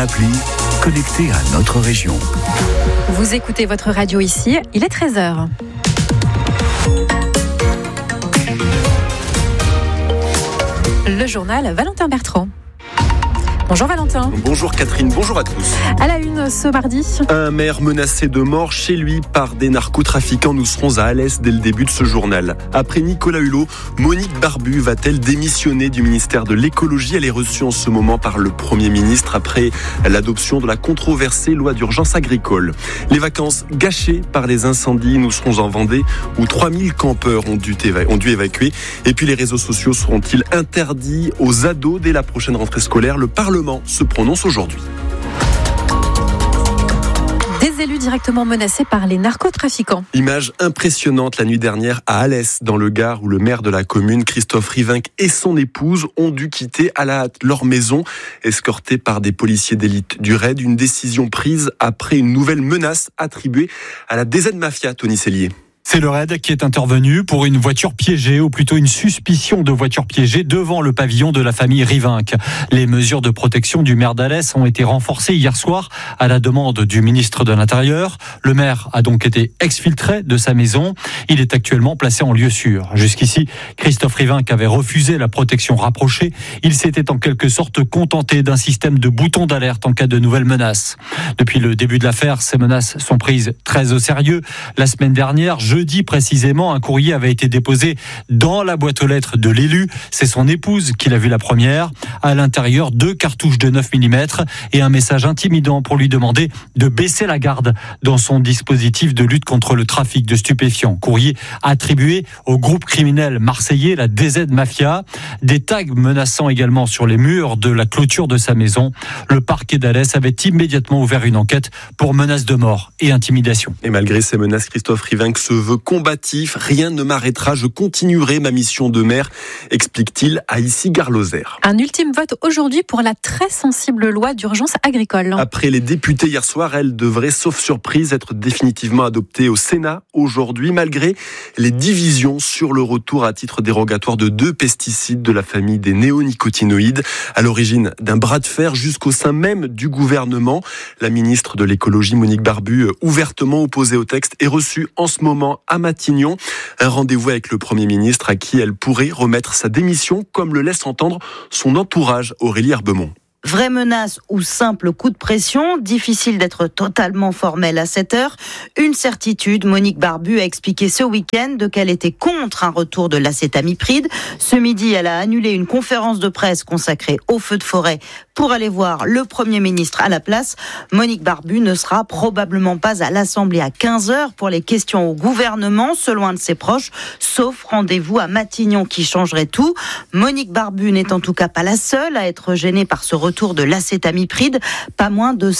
appli, connecté à notre région. Vous écoutez votre radio ici, il est 13h. Le journal Valentin Bertrand. Bonjour Valentin. Bonjour Catherine, bonjour à tous. À la une ce mardi. Un maire menacé de mort chez lui par des narcotrafiquants. Nous serons à Alès dès le début de ce journal. Après Nicolas Hulot, Monique Barbu va-t-elle démissionner du ministère de l'écologie ? Elle est reçue en ce moment par le Premier ministre après l'adoption de la controversée loi d'urgence agricole. Les vacances gâchées par les incendies. Nous serons en Vendée où 3000 campeurs ont dû évacuer. Et puis les réseaux sociaux seront-ils interdits aux ados dès la prochaine rentrée scolaire ? Le Parlement se prononce aujourd'hui. Des élus directement menacés par les narcotrafiquants. Image impressionnante la nuit dernière à Alès, dans le Gard, où le maire de la commune, Christophe Rivinc, et son épouse ont dû quitter à la hâte leur maison, escortés par des policiers d'élite du RAID. Une décision prise après une nouvelle menace attribuée à la DZ Mafia, Tony Sellier. C'est le RAID qui est intervenu pour une voiture piégée, ou plutôt une suspicion de voiture piégée devant le pavillon de la famille Rivinc. Les mesures de protection du maire d'Alès ont été renforcées hier soir à la demande du ministre de l'Intérieur. Le maire a donc été exfiltré de sa maison. Il est actuellement placé en lieu sûr. Jusqu'ici, Christophe Rivinc avait refusé la protection rapprochée. Il s'était en quelque sorte contenté d'un système de boutons d'alerte en cas de nouvelles menaces. Depuis le début de l'affaire, ces menaces sont prises très au sérieux. La semaine dernière, jeudi précisément, un courrier avait été déposé dans la boîte aux lettres de l'élu. C'est son épouse qui l'a vu la première. À l'intérieur, 2 cartouches de 9 mm et un message intimidant pour lui demander de baisser la garde dans son dispositif de lutte contre le trafic de stupéfiants. Courrier attribué au groupe criminel marseillais, la DZ Mafia. Des tags menaçant également sur les murs de la clôture de sa maison. Le parquet d'Alès avait immédiatement ouvert une enquête pour menaces de mort et intimidation. Et malgré ces menaces, Christophe Rivinc se veut combatif. Rien ne m'arrêtera, je continuerai ma mission de maire, explique-t-il à Issy-Gare-Lozère. Un ultime vote aujourd'hui pour la très sensible loi d'urgence agricole. Après les députés hier soir, elle devrait, sauf surprise, être définitivement adoptée au Sénat aujourd'hui, malgré les divisions sur le retour à titre dérogatoire de 2 pesticides de la famille des néonicotinoïdes, à l'origine d'un bras de fer jusqu'au sein même du gouvernement. La ministre de l'écologie, Monique Barbu, ouvertement opposée au texte, est reçue en ce moment à Matignon. Un rendez-vous avec le Premier ministre à qui elle pourrait remettre sa démission, comme le laisse entendre son entourage, Aurélie Herbemont. Vraie menace ou simple coup de pression, difficile d'être totalement formel à cette heure. Une certitude, Monique Barbu a expliqué ce week-end qu'elle était contre un retour de l'acétamipride. Ce midi, elle a annulé une conférence de presse consacrée aux feux de forêt pour aller voir le Premier ministre à la place. Monique Barbu ne sera probablement pas à l'Assemblée à 15h pour les questions au gouvernement, selon un de ses proches, sauf rendez-vous à Matignon qui changerait tout. Monique Barbu n'est en tout cas pas la seule à être gênée par ce retour de l'acétamipride. Pas moins de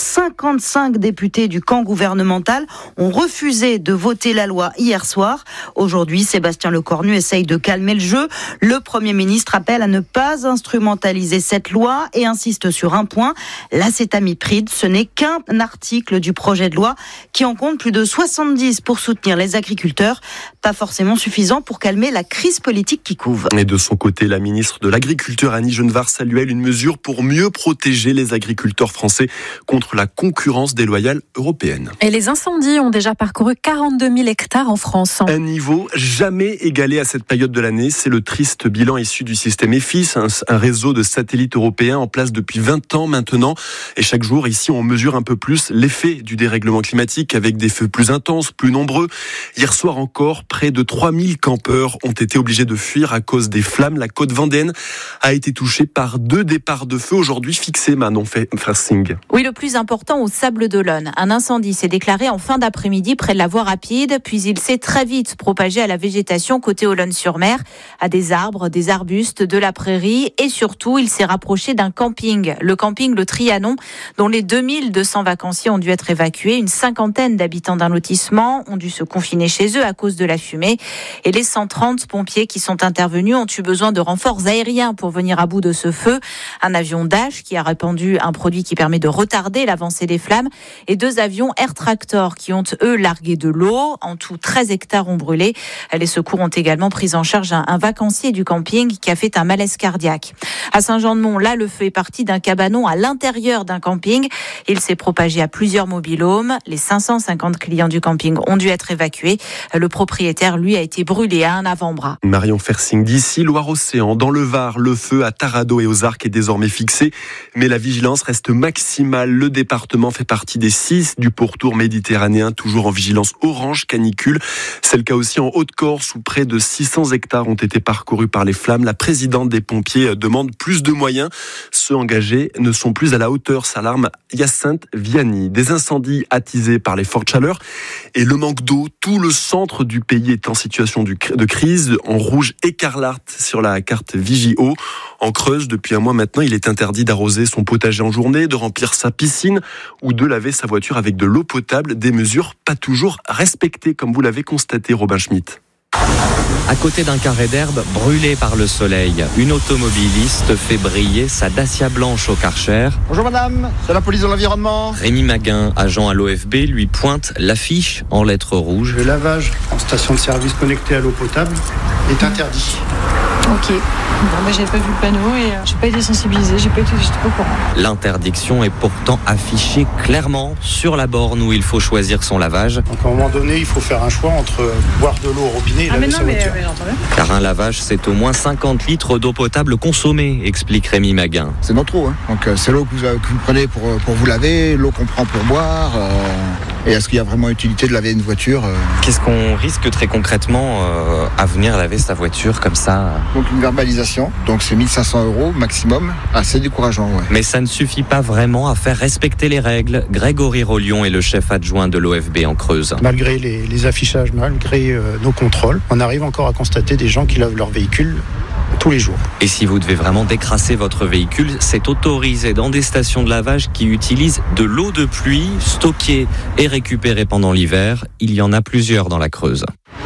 55 députés du camp gouvernemental ont refusé de voter la loi hier soir. Aujourd'hui, Sébastien Lecornu essaye de calmer le jeu. Le Premier ministre appelle à ne pas instrumentaliser cette loi et insiste sur un point. L'acétamipride, ce n'est qu'un article du projet de loi qui en compte plus de 70 pour soutenir les agriculteurs. Pas forcément suffisant pour calmer la crise politique qui couve. Et de son côté, la ministre de l'Agriculture, Annie Genevard, saluait une mesure pour mieux protéger les agriculteurs français contre la concurrence déloyale européenne. Et les incendies ont déjà parcouru 42 000 hectares en France. Un niveau jamais égalé à cette période de l'année. C'est le triste bilan issu du système EFIS, un réseau de satellites européens en place depuis 20 ans maintenant. Et chaque jour, ici, on mesure un peu plus l'effet du dérèglement climatique avec des feux plus intenses, plus nombreux. Hier soir encore, près de 3000 campeurs ont été obligés de fuir à cause des flammes. La côte vendéenne a été touchée par 2 départs de feu aujourd'hui fixés, Manon Fersing. Oui, le plus important au Sables-d'Olonne. Un incendie s'est déclaré en fin d'après-midi près de la voie rapide, puis il s'est très vite propagé à la végétation côté Olonne-sur-Mer, à des arbres, des arbustes, de la prairie et surtout, il s'est rapproché d'un camping, le camping Le Trianon, dont les 2200 vacanciers ont dû être évacués. Une cinquantaine d'habitants d'un lotissement ont dû se confiner chez eux à cause de la fumée. Et les 130 pompiers qui sont intervenus ont eu besoin de renforts aériens pour venir à bout de ce feu. Un avion Dash Bosch qui a répandu un produit qui permet de retarder l'avancée des flammes et 2 avions Air Tractor qui ont, eux, largué de l'eau. En tout, 13 hectares ont brûlé. Les secours ont également pris en charge un vacancier du camping qui a fait un malaise cardiaque. À Saint-Jean-de-Mont, là, le feu est parti d'un cabanon à l'intérieur d'un camping. Il s'est propagé à plusieurs mobil-homes. Les 550 clients du camping ont dû être évacués. Le propriétaire, lui, a été brûlé à un avant-bras. Marion Fersing d'ici, Loire-Océan. Dans le Var, le feu à Tarado et aux Arcs est désormais fixé, mais la vigilance reste maximale. Le département fait partie des 6 du pourtour méditerranéen, toujours en vigilance orange canicule. C'est le cas aussi en Haute-Corse, où près de 600 hectares ont été parcourus par les flammes. La présidente des pompiers demande plus de moyens. Ceux engagés ne sont plus à la hauteur, s'alarme Hyacinthe Vianney. Des incendies attisés par les fortes chaleurs et le manque d'eau. Tout le centre du pays est en situation de crise, en rouge écarlate sur la carte Vigio. En Creuse, depuis un mois maintenant, il est interdit d'arroser son potager en journée, de remplir sa piscine ou de laver sa voiture avec de l'eau potable. Des mesures pas toujours respectées, comme vous l'avez constaté, Robin Schmitt. À côté d'un carré d'herbe brûlé par le soleil, une automobiliste fait briller sa Dacia blanche au Karcher. Bonjour madame, c'est la police de l'environnement. Rémi Maguin, agent à l'OFB, lui pointe l'affiche en lettres rouges. Le lavage en station de service connectée à l'eau potable est interdit. Ok, j'avais pas vu le panneau et j'ai pas été sensibilisée, j'étais pas au courant. L'interdiction est pourtant affichée clairement sur la borne où il faut choisir son lavage. Donc à un moment donné, il faut faire un choix entre boire de l'eau au robinet et laver sa voiture. Car un lavage, c'est au moins 50 litres d'eau potable consommée, explique Rémi Maguin. C'est notre eau, donc c'est l'eau que vous prenez pour vous laver, l'eau qu'on prend pour boire. Et est-ce qu'il y a vraiment utilité de laver une voiture Qu'est-ce qu'on risque très concrètement à venir laver sa voiture comme ça Donc une verbalisation, donc c'est 1 500 € maximum, assez décourageant. Ouais. Mais ça ne suffit pas vraiment à faire respecter les règles. Grégory Rollion est le chef adjoint de l'OFB en Creuse. Malgré les affichages, malgré nos contrôles, on arrive encore à constater des gens qui lavent leur véhicule tous les jours. Et si vous devez vraiment décrasser votre véhicule, c'est autorisé dans des stations de lavage qui utilisent de l'eau de pluie stockée et récupérée pendant l'hiver. Il y en a plusieurs dans la Creuse.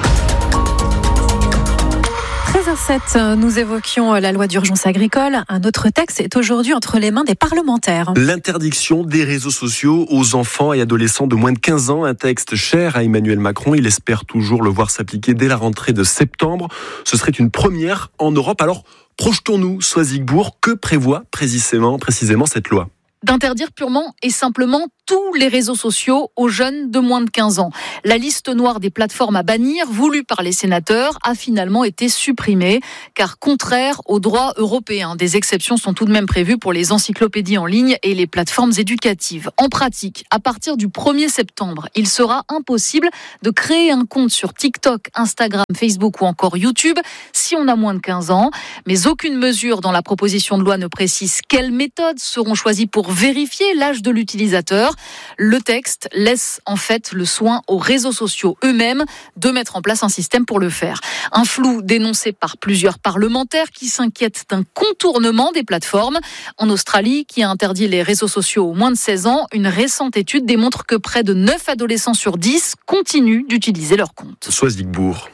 13h07, nous évoquions la loi d'urgence agricole. Un autre texte est aujourd'hui entre les mains des parlementaires. L'interdiction des réseaux sociaux aux enfants et adolescents de moins de 15 ans. Un texte cher à Emmanuel Macron. Il espère toujours le voir s'appliquer dès la rentrée de septembre. Ce serait une première en Europe. Alors, projetons-nous, Soisigbourg. Que prévoit précisément cette loi ? D'interdire purement et simplement tous les réseaux sociaux aux jeunes de moins de 15 ans. La liste noire des plateformes à bannir, voulue par les sénateurs, a finalement été supprimée, car contraire aux droits européens. Des exceptions sont tout de même prévues pour les encyclopédies en ligne et les plateformes éducatives. En pratique, à partir du 1er septembre, il sera impossible de créer un compte sur TikTok, Instagram, Facebook ou encore YouTube si on a moins de 15 ans. Mais aucune mesure dans la proposition de loi ne précise quelles méthodes seront choisies pour vérifier l'âge de l'utilisateur. Le texte laisse en fait le soin aux réseaux sociaux eux-mêmes de mettre en place un système pour le faire. Un flou dénoncé par plusieurs parlementaires qui s'inquiètent d'un contournement des plateformes. En Australie, qui a interdit les réseaux sociaux aux moins de 16 ans, une récente étude démontre que près de 9 adolescents sur 10 continuent d'utiliser leur compte. Soisigbourg.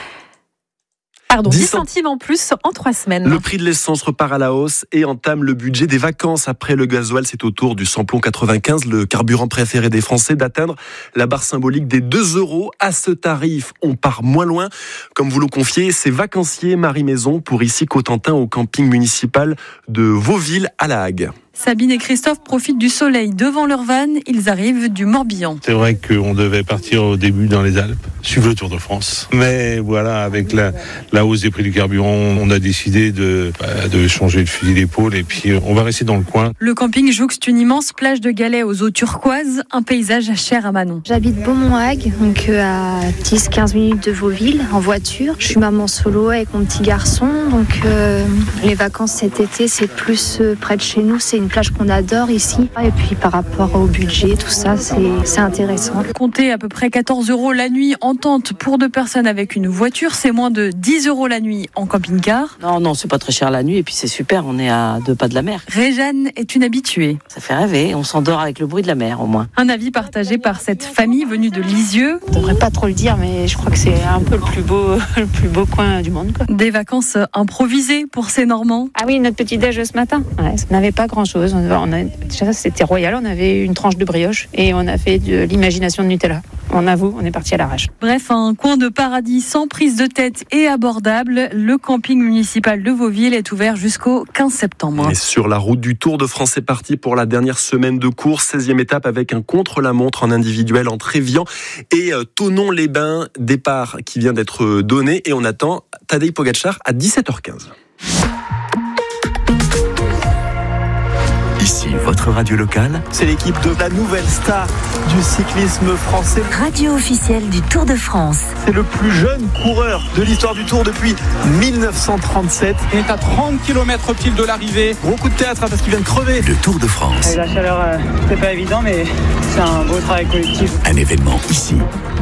10 centimes en plus en 3 semaines. Le prix de l'essence repart à la hausse et entame le budget des vacances. Après le gasoil, c'est au tour du samplon 95, le carburant préféré des Français, d'atteindre la barre symbolique des 2 €. À ce tarif, on part moins loin. Comme vous le confiez, c'est vacancier Marie Maison pour ici Cotentin au camping municipal de Vauville à La Hague. Sabine et Christophe profitent du soleil devant leur van. Ils arrivent du Morbihan. C'est vrai qu'on devait partir au début dans les Alpes, suivre le Tour de France. Mais voilà, avec la hausse des prix du carburant, on a décidé de changer de fusil d'épaule et puis on va rester dans le coin. Le camping jouxte une immense plage de galets aux eaux turquoises, un paysage cher à Manon. J'habite Beaumont-Hague, donc à 10-15 minutes de Vauville, en voiture. Je suis maman solo avec mon petit garçon, donc les vacances cet été, c'est plus près de chez nous, c'est une plage qu'on adore ici. Et puis par rapport au budget, tout ça, c'est intéressant. Comptez à peu près 14 € la nuit en tente pour 2 personnes avec une voiture. C'est moins de 10 € la nuit en camping-car. Non, c'est pas très cher la nuit et puis c'est super, on est à 2 pas de la mer. Réjeanne est une habituée. Ça fait rêver, on s'endort avec le bruit de la mer au moins. Un avis partagé par cette famille venue de Lisieux. Je devrais pas trop le dire, mais je crois que c'est un peu le plus beau coin du monde, quoi. Des vacances improvisées pour ces Normands. Ah oui, notre petit déj ce matin, ça n'avait pas grand-chose. chose. Déjà, c'était royal. On avait une tranche de brioche et on a fait de l'imagination de Nutella. On avoue, on est parti à l'arrache. Bref, un coin de paradis sans prise de tête et abordable. Le camping municipal de Vauville est ouvert jusqu'au 15 septembre. Et sur la route du Tour de France, c'est parti pour la dernière semaine de course, 16e étape avec un contre-la-montre en individuel entre Évian et Thonon-les-Bains. Départ qui vient d'être donné et on attend Tadej Pogačar à 17h15. Ici, votre radio locale. C'est l'équipe de la nouvelle star du cyclisme français. Radio officielle du Tour de France. C'est le plus jeune coureur de l'histoire du Tour depuis 1937. Il est à 30 km pile de l'arrivée. Gros coup de théâtre parce qu'il vient de crever. Le Tour de France. La chaleur, c'est pas évident, mais c'est un beau travail collectif. Un événement ici.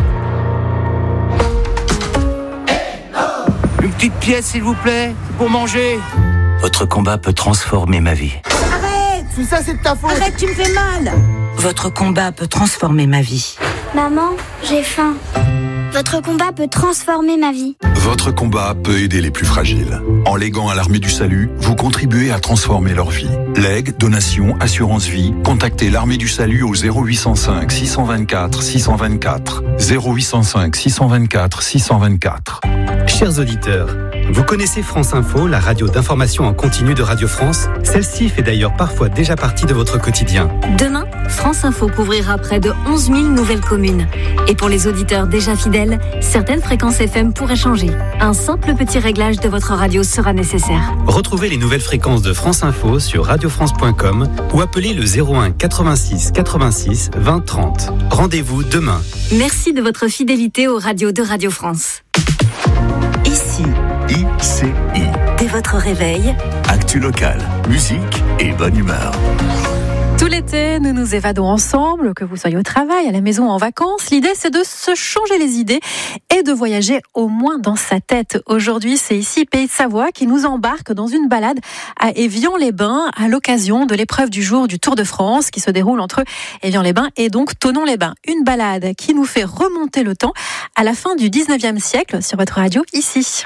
Une petite pièce, s'il vous plaît, pour manger. Votre combat peut transformer ma vie. Tout ça, c'est de ta faute. Arrête, tu me fais mal. Votre combat peut transformer ma vie. Maman, j'ai faim. Votre combat peut transformer ma vie. Votre combat peut aider les plus fragiles. En léguant à l'Armée du Salut, vous contribuez à transformer leur vie. Legs, donations, assurance vie, contactez l'Armée du Salut au 0805 624 624. 0805 624 624. Chers auditeurs, vous connaissez France Info, la radio d'information en continu de Radio France? Celle-ci fait d'ailleurs parfois déjà partie de votre quotidien. Demain, France Info couvrira près de 11 000 nouvelles communes. Et pour les auditeurs déjà fidèles, certaines fréquences FM pourraient changer. Un simple petit réglage de votre radio sera nécessaire. Retrouvez les nouvelles fréquences de France Info sur radiofrance.com ou appelez le 01 86 86 20 30. Rendez-vous demain. Merci de votre fidélité aux radios de Radio France. Ici, ICI. dès votre réveil, Actu locale, musique et bonne humeur. Tout l'été, nous nous évadons ensemble, que vous soyez au travail, à la maison ou en vacances. L'idée, c'est de se changer les idées et de voyager au moins dans sa tête. Aujourd'hui, c'est ici Pays de Savoie qui nous embarque dans une balade à Évian-les-Bains à l'occasion de l'épreuve du jour du Tour de France qui se déroule entre Évian-les-Bains et donc Thonon-les-Bains. Une balade qui nous fait remonter le temps à la fin du 19e siècle sur votre radio ici.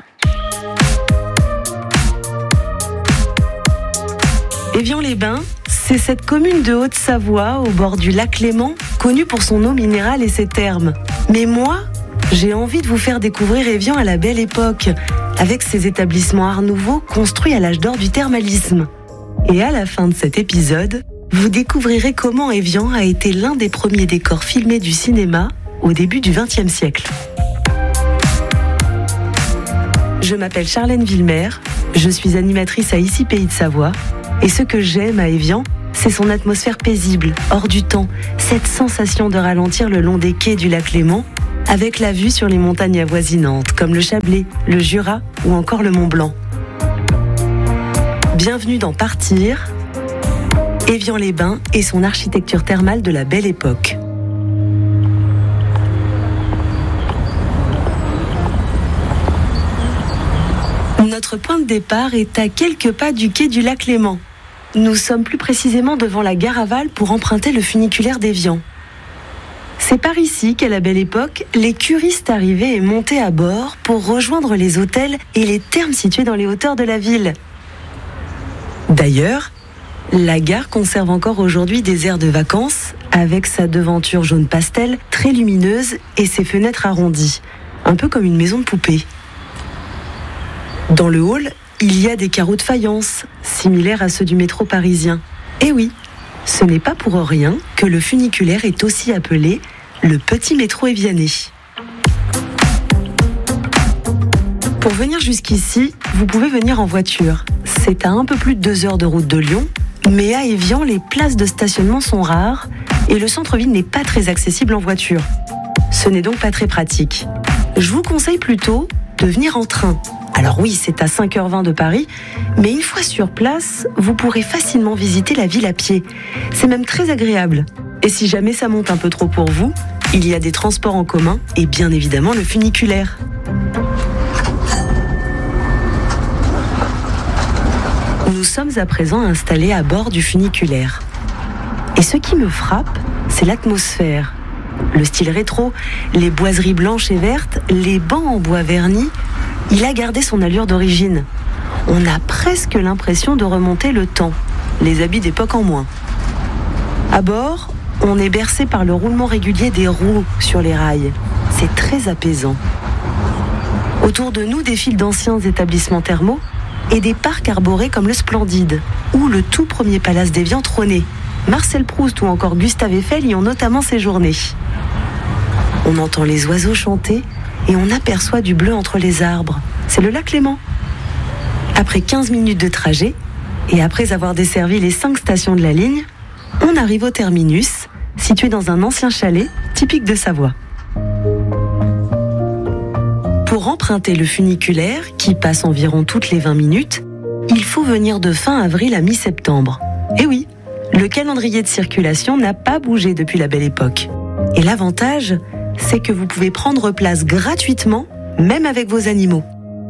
Évian-les-Bains, c'est cette commune de Haute-Savoie, au bord du lac Léman, connue pour son eau minérale et ses thermes. Mais moi, j'ai envie de vous faire découvrir Évian à la belle époque, avec ses établissements art nouveau construits à l'âge d'or du thermalisme. Et à la fin de cet épisode, vous découvrirez comment Évian a été l'un des premiers décors filmés du cinéma au début du XXe siècle. Je m'appelle Charlène Villemer, je suis animatrice à Ici Pays de Savoie. Et ce que j'aime à Évian, c'est son atmosphère paisible, hors du temps, cette sensation de ralentir le long des quais du lac Léman, avec la vue sur les montagnes avoisinantes, comme le Chablais, le Jura ou encore le Mont Blanc. Bienvenue dans Partir, Évian-les-Bains et son architecture thermale de la belle époque. Notre point de départ est à quelques pas du quai du lac Léman. Nous sommes plus précisément devant la gare aval pour emprunter le funiculaire d'Évian. C'est par ici qu'à la belle époque, les curistes arrivaient et montaient à bord pour rejoindre les hôtels et les thermes situés dans les hauteurs de la ville. D'ailleurs, la gare conserve encore aujourd'hui des aires de vacances avec sa devanture jaune pastel très lumineuse et ses fenêtres arrondies, un peu comme une maison de poupée. Dans le hall, il y a des carreaux de faïence, similaires à ceux du métro parisien. Et oui, ce n'est pas pour rien que le funiculaire est aussi appelé le petit métro évianais. Pour venir jusqu'ici, vous pouvez venir en voiture. C'est à un peu plus de 2 heures de route de Lyon, mais à Évian, les places de stationnement sont rares et le centre-ville n'est pas très accessible en voiture. Ce n'est donc pas très pratique. Je vous conseille plutôt de venir en train. Alors oui, c'est à 5h20 de Paris, mais une fois sur place, vous pourrez facilement visiter la ville à pied. C'est même très agréable. Et si jamais ça monte un peu trop pour vous, il y a des transports en commun et bien évidemment le funiculaire. Nous sommes à présent installés à bord du funiculaire. Et ce qui me frappe, c'est l'atmosphère. Le style rétro, les boiseries blanches et vertes, les bancs en bois verni, il a gardé son allure d'origine. On a presque l'impression de remonter le temps. les habits d'époque en moins. À bord, on est bercé par le roulement régulier des roues sur les rails. C'est très apaisant. Autour de nous défilent d'anciens établissements thermaux et des parcs arborés comme le Splendide, ou le tout premier palace d'Évian trôné. Marcel Proust ou encore Gustave Eiffel y ont notamment séjourné. On entend les oiseaux chanter et on aperçoit du bleu entre les arbres. C'est le lac Léman. Après 15 minutes de trajet, et après avoir desservi les 5 stations de la ligne, on arrive au terminus, situé dans un ancien chalet typique de Savoie. Pour emprunter le funiculaire, qui passe environ toutes les 20 minutes, il faut venir de fin avril à mi-septembre. Et oui, le calendrier de circulation n'a pas bougé depuis la Belle Époque. Et l'avantage, c'est que vous pouvez prendre place gratuitement, même avec vos animaux.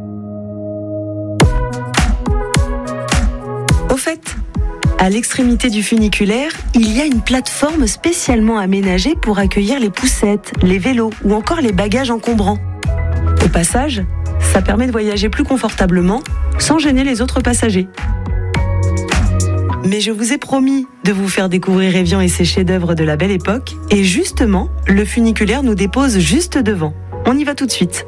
Au fait, à l'extrémité du funiculaire, il y a une plateforme spécialement aménagée pour accueillir les poussettes, les vélos ou encore les bagages encombrants. Au passage, ça permet de voyager plus confortablement, sans gêner les autres passagers. Mais je vous ai promis de vous faire découvrir Évian et ses chefs-d'œuvre de la Belle Époque, et justement, le funiculaire nous dépose juste devant. On y va tout de suite.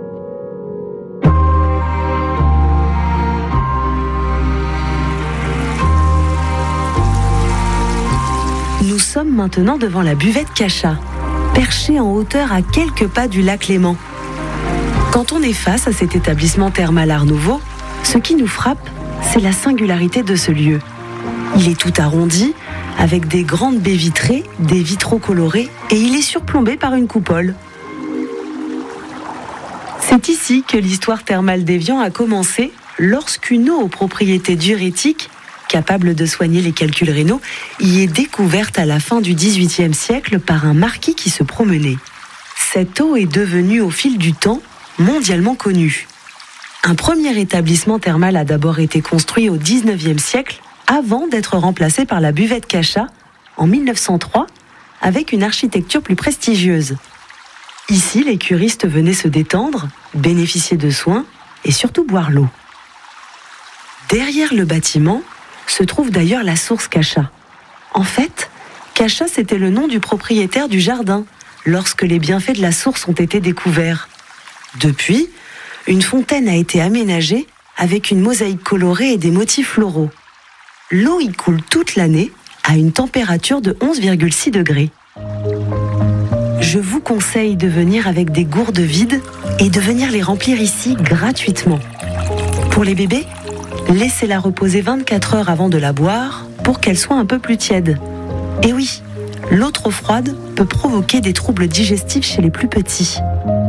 Nous sommes maintenant devant la buvette Cachat, perchée en hauteur à quelques pas du lac Léman. Quand on est face à cet établissement thermal Art Nouveau, ce qui nous frappe, c'est la singularité de ce lieu. Il est tout arrondi, avec des grandes baies vitrées, des vitraux colorés, et il est surplombé par une coupole. C'est ici que l'histoire thermale d'Évian a commencé, lorsqu'une eau aux propriétés diurétiques, capable de soigner les calculs rénaux, y est découverte à la fin du XVIIIe siècle par un marquis qui se promenait. Cette eau est devenue au fil du temps mondialement connue. Un premier établissement thermal a d'abord été construit au XIXe siècle, avant d'être remplacé par la buvette Cachat en 1903, avec une architecture plus prestigieuse. Ici, les curistes venaient se détendre, bénéficier de soins et surtout boire l'eau. Derrière le bâtiment se trouve d'ailleurs la source Cachat. En fait, Cachat, c'était le nom du propriétaire du jardin, lorsque les bienfaits de la source ont été découverts. Depuis, une fontaine a été aménagée avec une mosaïque colorée et des motifs floraux. L'eau y coule toute l'année à une température de 11,6 degrés. Je vous conseille de venir avec des gourdes vides et de venir les remplir ici gratuitement. Pour les bébés, laissez-la reposer 24 heures avant de la boire pour qu'elle soit un peu plus tiède. Et oui, l'eau trop froide peut provoquer des troubles digestifs chez les plus petits.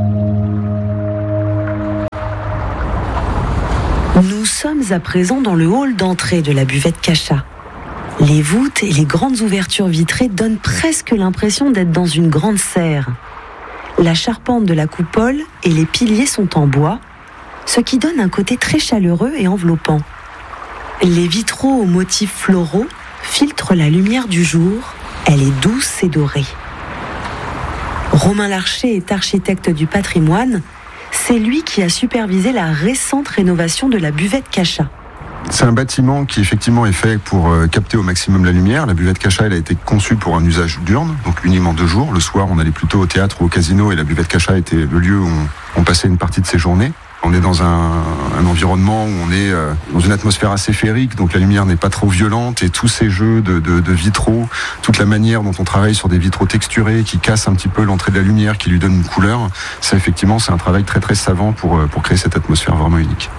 Nous sommes à présent dans le hall d'entrée de la buvette Cachat. Les voûtes et les grandes ouvertures vitrées donnent presque l'impression d'être dans une grande serre. La charpente de la coupole et les piliers sont en bois, ce qui donne un côté très chaleureux et enveloppant. Les vitraux aux motifs floraux filtrent la lumière du jour, elle est douce et dorée. Romain Larcher est architecte du patrimoine. C'est lui qui a supervisé la récente rénovation de la buvette Cachat. C'est un bâtiment qui effectivement est fait pour capter au maximum la lumière. La buvette Cachat, elle a été conçue pour un usage diurne, donc uniquement 2 jours. Le soir, on allait plutôt au théâtre ou au casino et la buvette Cachat était le lieu où on passait une partie de ses journées. On est dans un environnement où on est dans une atmosphère assez féerique, donc la lumière n'est pas trop violente et tous ces jeux de vitraux, toute la manière dont on travaille sur des vitraux texturés qui cassent un petit peu l'entrée de la lumière, qui lui donnent une couleur, ça effectivement c'est un travail très très savant pour créer cette atmosphère vraiment unique.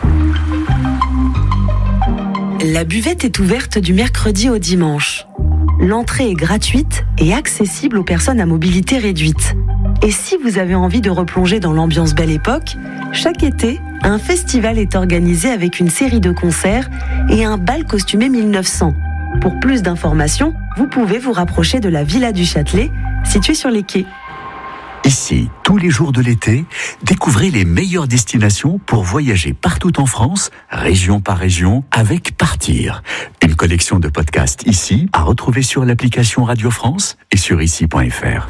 La buvette est ouverte du mercredi au dimanche. L'entrée est gratuite et accessible aux personnes à mobilité réduite. Et si vous avez envie de replonger dans l'ambiance Belle Époque, chaque été, un festival est organisé avec une série de concerts et un bal costumé 1900. Pour plus d'informations, vous pouvez vous rapprocher de la Villa du Châtelet, située sur les quais. Ici, tous les jours de l'été, découvrez les meilleures destinations pour voyager partout en France, région par région, avec Partir. Une collection de podcasts ici, à retrouver sur l'application Radio France et sur ici.fr.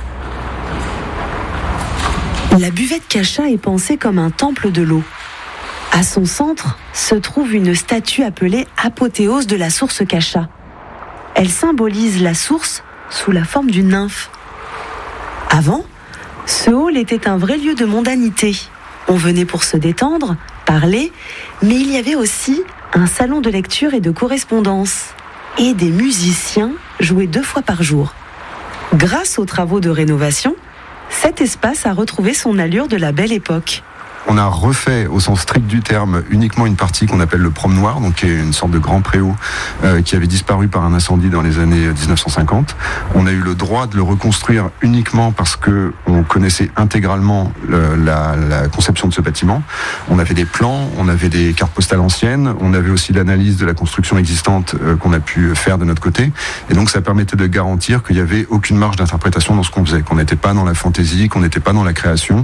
La buvette Cachat est pensée comme un temple de l'eau. À son centre se trouve une statue appelée Apothéose de la source Cachat. Elle symbolise la source sous la forme d'une nymphe. Avant, ce hall était un vrai lieu de mondanité. On venait pour se détendre, parler, mais il y avait aussi un salon de lecture et de correspondance. Et des musiciens jouaient 2 fois par jour. Grâce aux travaux de rénovation, cet espace a retrouvé son allure de la belle époque. On a refait, au sens strict du terme, uniquement une partie qu'on appelle le Promenoir, donc qui est une sorte de grand préau qui avait disparu par un incendie dans les années 1950. On a eu le droit de le reconstruire uniquement parce que on connaissait intégralement la conception de ce bâtiment. On avait des plans, on avait des cartes postales anciennes, on avait aussi l'analyse de la construction existante qu'on a pu faire de notre côté. Et donc ça permettait de garantir qu'il n'y avait aucune marge d'interprétation dans ce qu'on faisait, qu'on n'était pas dans la fantaisie, qu'on n'était pas dans la création.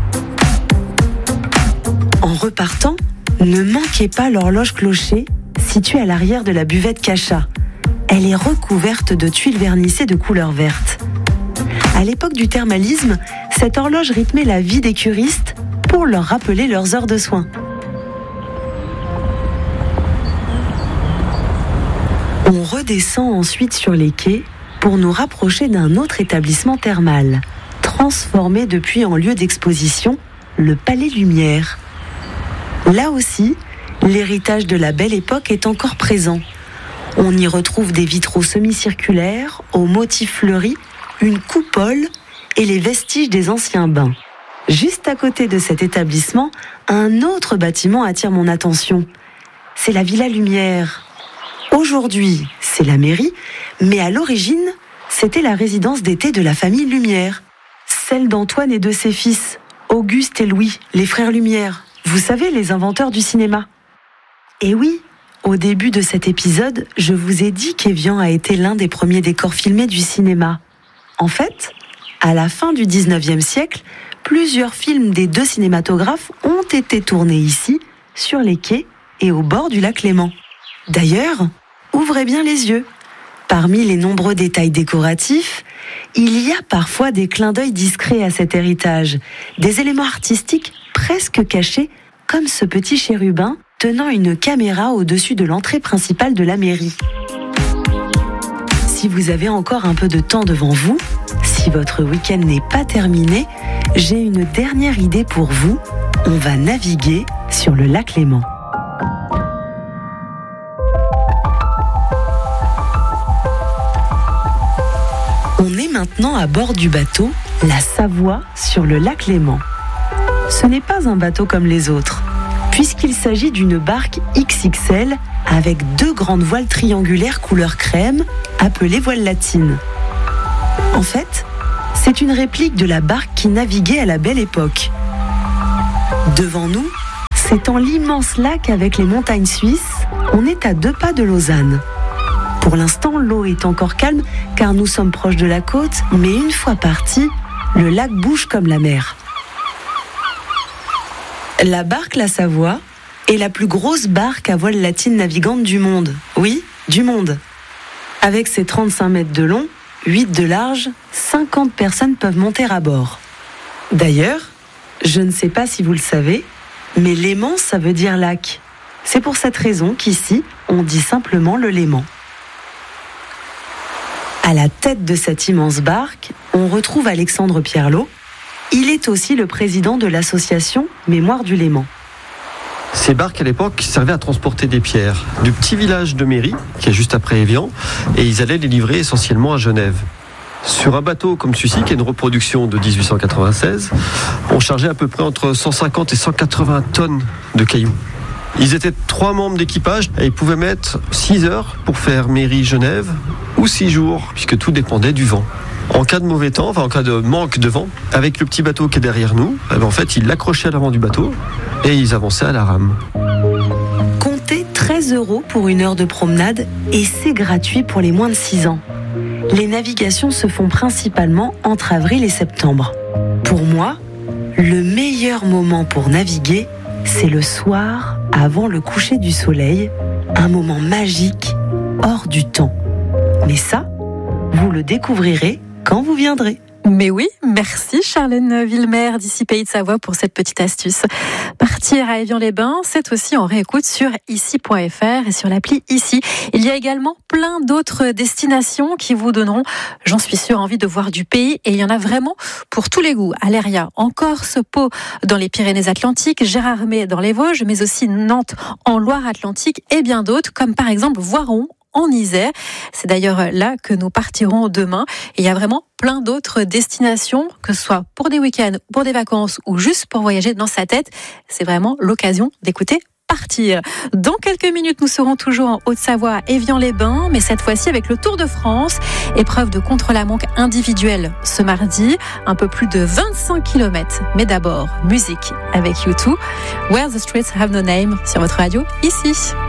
En repartant, ne manquez pas l'horloge clocher située à l'arrière de la buvette Cachat. Elle est recouverte de tuiles vernissées de couleur verte. À l'époque du thermalisme, cette horloge rythmait la vie des curistes pour leur rappeler leurs heures de soins. On redescend ensuite sur les quais pour nous rapprocher d'un autre établissement thermal, transformé depuis en lieu d'exposition, le Palais Lumière. Là aussi, l'héritage de la belle époque est encore présent. On y retrouve des vitraux semi-circulaires, aux motifs fleuris, une coupole et les vestiges des anciens bains. Juste à côté de cet établissement, un autre bâtiment attire mon attention. C'est la Villa Lumière. Aujourd'hui, c'est la mairie, mais à l'origine, c'était la résidence d'été de la famille Lumière. Celle d'Antoine et de ses fils, Auguste et Louis, les frères Lumière. Vous savez, les inventeurs du cinéma. Et oui, au début de cet épisode, je vous ai dit qu'Évian a été l'un des premiers décors filmés du cinéma. En fait, à la fin du 19e siècle, plusieurs films des 2 cinématographes ont été tournés ici, sur les quais et au bord du lac Léman. D'ailleurs, ouvrez bien les yeux. Parmi les nombreux détails décoratifs, il y a parfois des clins d'œil discrets à cet héritage, des éléments artistiques presque cachés, comme ce petit chérubin tenant une caméra au-dessus de l'entrée principale de la mairie. Si vous avez encore un peu de temps devant vous, si votre week-end n'est pas terminé, j'ai une dernière idée pour vous. On va naviguer sur le lac Léman. On est maintenant à bord du bateau, la Savoie, sur le lac Léman. Ce n'est pas un bateau comme les autres, puisqu'il s'agit d'une barque XXL avec 2 grandes voiles triangulaires couleur crème, appelées voiles latines. En fait, c'est une réplique de la barque qui naviguait à la belle époque. Devant nous, s'étend l'immense lac avec les montagnes suisses. On est à 2 pas de Lausanne. Pour l'instant, l'eau est encore calme car nous sommes proches de la côte, mais une fois parti, le lac bouge comme la mer. La barque La Savoie est la plus grosse barque à voile latine navigante du monde. Oui, du monde. Avec ses 35 mètres de long, 8 de large, 50 personnes peuvent monter à bord. D'ailleurs, je ne sais pas si vous le savez, mais Léman, ça veut dire lac. C'est pour cette raison qu'ici, on dit simplement le Léman. À la tête de cette immense barque, on retrouve Alexandre Pierlot. Il est aussi le président de l'association Mémoire du Léman. Ces barques à l'époque servaient à transporter des pierres du petit village de Méry, qui est juste après Évian, et ils allaient les livrer essentiellement à Genève. Sur un bateau comme celui-ci, qui est une reproduction de 1896, on chargeait à peu près entre 150 et 180 tonnes de cailloux. Ils étaient 3 membres d'équipage et ils pouvaient mettre 6 heures pour faire Méry-Genève ou 6 jours, puisque tout dépendait du vent. En cas de mauvais temps, en cas de manque de vent, avec le petit bateau qui est derrière nous, en fait, ils l'accrochaient à l'avant du bateau et ils avançaient à la rame. Comptez 13 € pour 1 heure de promenade et c'est gratuit pour les moins de 6 ans. Les navigations se font principalement entre avril et septembre. Pour moi, le meilleur moment pour naviguer, c'est le soir avant le coucher du soleil, un moment magique, hors du temps. Mais ça, vous le découvrirez quand vous viendrez. Mais oui, merci Charlène Villemer d'ici Pays de Savoie pour cette petite astuce. Partir à Évian-les-Bains, c'est aussi en réécoute sur ici.fr et sur l'appli Ici. Il y a également plein d'autres destinations qui vous donneront, j'en suis sûre, envie de voir du pays. Et il y en a vraiment pour tous les goûts. Aléria en Corse, Pau dans les Pyrénées-Atlantiques, Gérardmer dans les Vosges, mais aussi Nantes en Loire-Atlantique et bien d'autres, comme par exemple Voiron en Isère. C'est d'ailleurs là que nous partirons demain. Et il y a vraiment plein d'autres destinations, que ce soit pour des week-ends, pour des vacances ou juste pour voyager dans sa tête. C'est vraiment l'occasion d'écouter Partir. Dans quelques minutes, nous serons toujours en Haute-Savoie à Évian-les-Bains, mais cette fois-ci avec le Tour de France. Épreuve de contre-la-montre individuelle ce mardi, un peu plus de 25 km. Mais d'abord, musique avec U2. Where the Streets Have No Name sur votre radio, ici.